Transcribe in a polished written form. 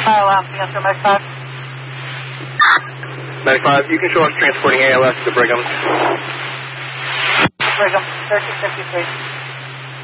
Answer 95. 95, you can show us transporting ALS to Brigham. Brigham, 1353.